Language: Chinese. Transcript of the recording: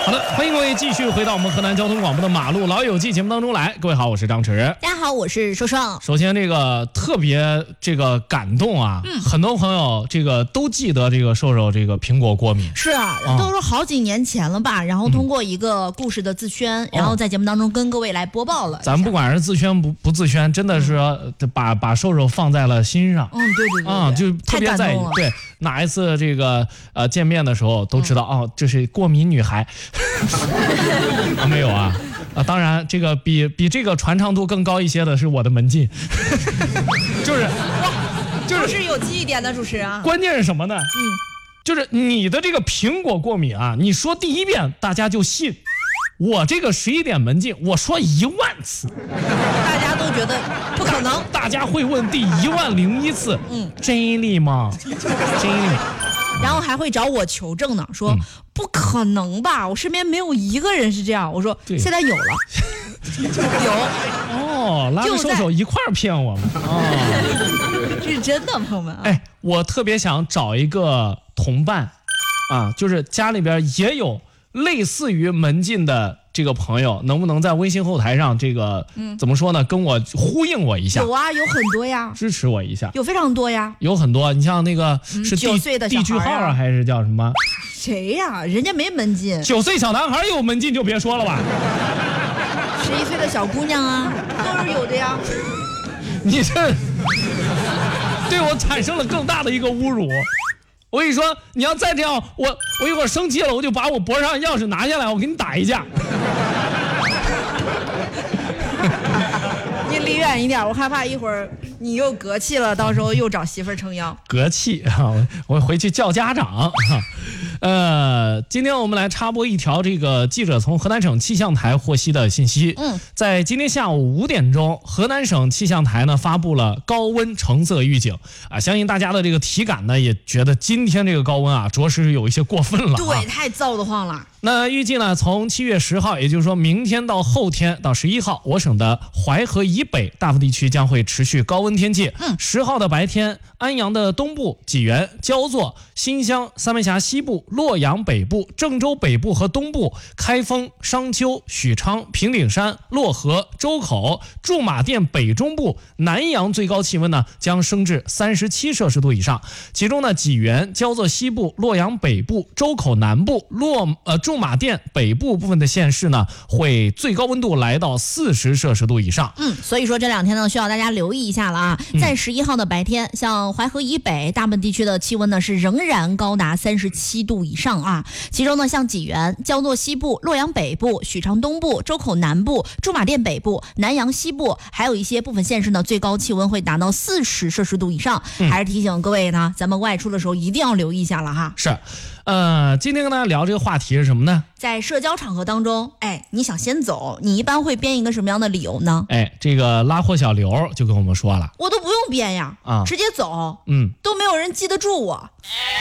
好的，欢迎各位继续回到我们河南交通广播的马路老友记节目当中来。各位好，我是张弛。 大家好，我是瘦瘦。 首先这个特别感动啊，很多朋友都记得瘦瘦苹果过敏。 是啊，都是好几年前了吧，然后通过一个故事的自宣，然后在节目当中跟各位来播报了。 咱们不管是自宣不自宣，真的是把瘦瘦放在了心上。 对啊，就特别在意。对，哪一次见面的时候都知道这是过敏女孩。没有啊，当然比这个传唱度更高一些的是我的门禁。就是有记忆点的主持人啊。 关键是什么呢？就是你的苹果过敏啊，你说第一遍大家就信，我11点门禁我说1万次， 大家都觉得不可能， 大家会问第10001次，真的吗？真的。 然后还会找我求证呢，说不可能吧，我身边没有一个人是这样。我说现在有了，有拉着瘦瘦一块儿骗我们这是真的，朋友们。 我特别想找一个同伴啊，就是家里边也有类似于门禁的朋友，能不能在微信后台上怎么说呢？跟我呼应我一下。 有啊，有很多呀， 支持我一下。 有非常多呀， 有很多。你像是 9岁的小孩地句号啊，还是叫什么？ 谁呀？人家没门禁。 9岁小男孩有门禁就别说了吧。 11岁的小姑娘啊，都是有的呀。 你这对我产生了更大的一个侮辱。我跟你说，你要再这样，我一会儿生气了，我就把我脖上钥匙拿下来，我给你打一架。 你离远一点，我害怕一会儿你又嗝气了，到时候又找媳妇儿撑腰。 嗝气啊！我回去叫家长。今天我们来插播一条记者从河南省气象台获悉的信息。在今天下午5点钟，河南省气象台呢发布了高温橙色预警啊，相信大家的体感呢也觉得今天高温啊，着实是有一些过分了。 对，太燥得慌了。 那预计呢，从7月10号，也就是说明天到后天到11号，我省的淮河以北大部地区将会持续高温天气。10号的白天，安阳的东部、济源、焦作、新乡、三门峡西部、洛阳北部、郑州北部和东部、开封、商丘、许昌、平顶山、漯河、周口、驻马店北中部、南阳最高气温呢将升至37摄氏度以上，其中呢济源、焦作西部、洛阳北部、周口南部、驻马店北部部分的县市呢会最高温度来到40摄氏度以上。 所以说这2天呢需要大家留意一下了啊。在11号的白天，像淮河以北大部分地区的气温呢是仍然高达37度以上啊。其中呢像济源、焦作西部、洛阳北部、许昌东部、周口南部、驻马店北部、南阳西部，还有一些部分县市呢最高气温会达到40摄氏度以上。还是提醒各位呢，咱们外出的时候一定要留意一下了哈。 是。今天跟大家聊这个话题是什么呢？ 在社交场合当中，你想先走，你一般会编一个什么样的理由呢？ 拉货小刘就跟我们说了， 我都不用编呀，直接走，都没有人记得住我。